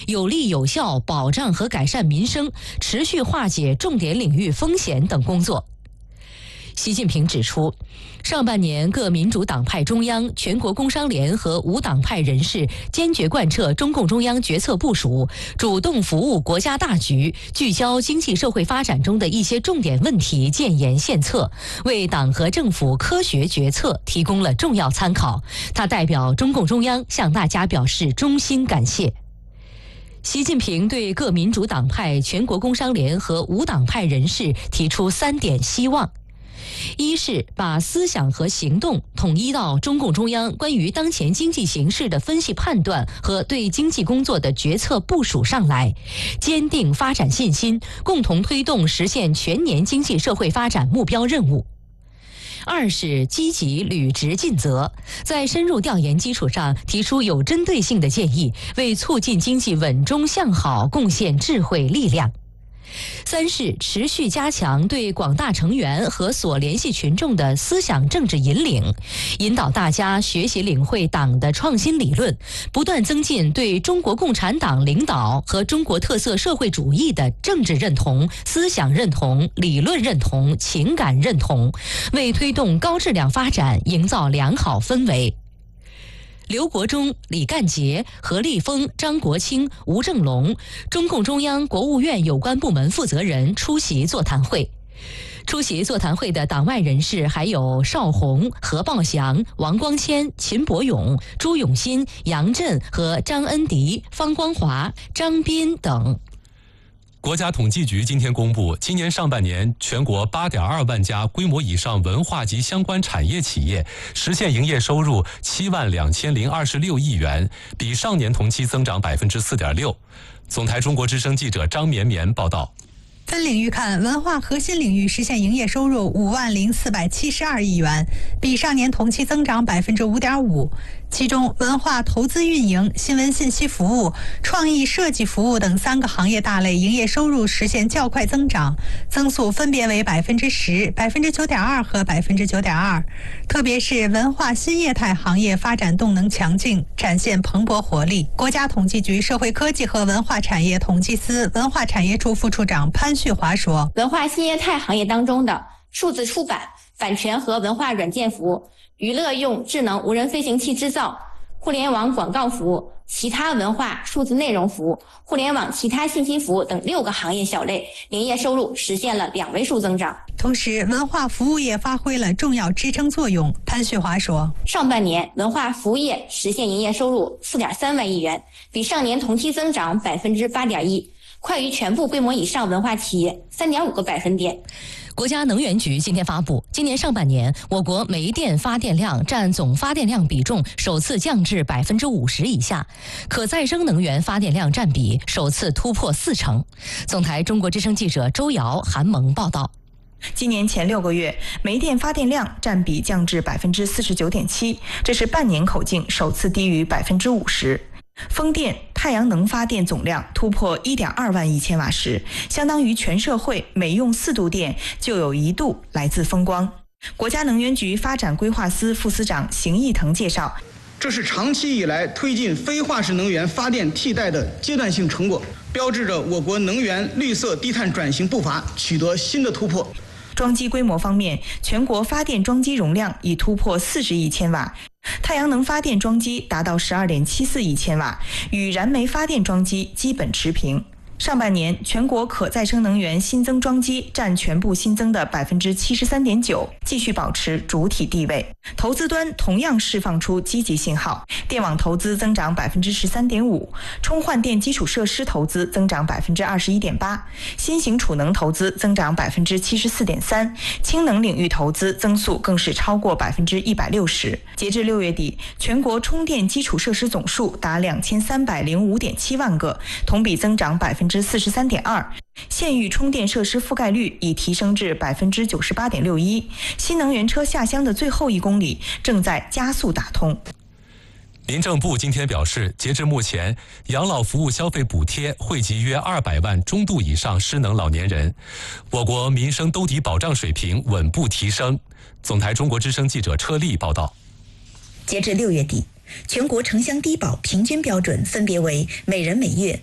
有力有效保障和改善民生，持续化解重点领域风险等工作。习近平指出，上半年各民主党派中央、全国工商联和无党派人士坚决贯彻中共中央决策部署，主动服务国家大局，聚焦经济社会发展中的一些重点问题，建言献策，为党和政府科学决策提供了重要参考。他代表中共中央向大家表示衷心感谢。习近平对各民主党派、全国工商联和无党派人士提出3点希望。一是把思想和行动统一到中共中央关于当前经济形势的分析判断和对经济工作的决策部署上来，坚定发展信心，共同推动实现全年经济社会发展目标任务。二是积极履职尽责，在深入调研基础上提出有针对性的建议，为促进经济稳中向好贡献智慧力量。三是持续加强对广大成员和所联系群众的思想政治引领，引导大家学习领会党的创新理论，不断增进对中国共产党领导和中国特色社会主义的政治认同、思想认同、理论认同、情感认同，为推动高质量发展营造良好氛围。刘国中、李干杰、何立峰、张国清、吴正龙，中共中央、国务院有关部门负责人出席座谈会。出席座谈会的党外人士还有邵宏、何报祥、王光谦、秦伯勇、朱永新、杨震和张恩迪、方光华、张斌等。 国家统计局今天公布，今年上半年全国8.2万家规模以上文化及相关产业企业实现营业收入72026亿元，比上年同期增长4.6%。总台中国之声记者张绵绵报道。 分领域看，文化核心领域实现营业收入50472亿元，比上年同期增长5.5%。其中，文化投资运营、新闻信息服务、创意设计服务等3个行业大类营业收入实现较快增长，增速分别为10%、9.2%和9.2%。特别是文化新业态行业发展动能强劲，展现蓬勃活力。国家统计局社会科技和文化产业统计司文化产业处副处长潘旭华说：“ 文化新业态行业当中的数字出版、版权和文化软件服务、娱乐用智能无人飞行器制造、互联网广告服务、其他文化数字内容服务、互联网其他信息服务等6个行业小类营业收入实现了2位数增长。 同时，文化服务业发挥了重要支撑作用。潘旭华说， 上半年文化服务业实现营业收入4.3万亿元，比上年同期增长8.1%，快于全部规模以上文化企业3.5个百分点。 国家能源局今天发布，今年上半年我国煤电发电量占总发电量比重首次降至50%以下，可再生能源发电量占比首次突破40%。总台中国之声记者周瑶、韩萌报道。 今年前6个月，煤电发电量占比降至49.7%，这是半年口径首次低于50%。风电、太阳能发电总量突破1.2万亿千瓦时，相当于全社会每用4度电就有1度来自风光。国家能源局发展规划司副司长邢义腾介绍， 这是长期以来推进非化石能源发电替代的阶段性成果，标志着我国能源绿色低碳转型步伐取得新的突破。 装机规模方面，全国发电装机容量已突破40亿千瓦，太阳能发电装机达到12.74亿千瓦，与燃煤发电装机基本持平。上半年，全国可再生能源新增装机占全部新增的73.9%，继续保持主体地位。投资端同样释放出积极信号，电网投资增长13.5%，充换电基础设施投资增长21.8%，新型储能投资增长74.3%，氢能领域投资增速更是超过160%。截至6月底，全国充电基础设施总数达2305.7万个，同比增长43.2%，县域充电设施覆盖率已提升至98.61%，新能源车下乡的最后1公里正在加速打通。 民政部今天表示，截至目前，养老服务消费补贴惠及约200万中度以上失能老年人，我国民生兜底保障水平稳步提升。总台中国之声记者车丽报道。 截至6月底，全国城乡低保平均标准分别为每人每月